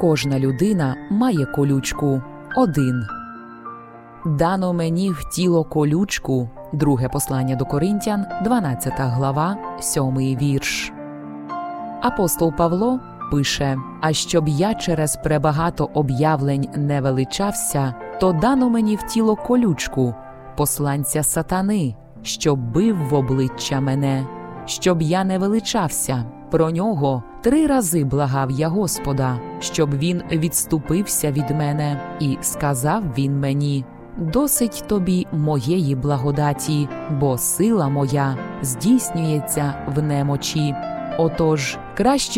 кожна людина має колючку. 1. Дано мені в тіло колючку. Друге послання до Коринтян, 12 глава, 7 вірш. Апостол Павло пише: «А щоб я через пребагато об'явлень не величався, то дано мені в тіло колючку, посланця сатани, щоб бив в обличчя мене, щоб я не величався. Про нього 3 рази благав я Господа, щоб він відступився від мене, і сказав він мені: досить тобі моєї благодаті, бо сила моя здійснюється в немочі. Отож, краще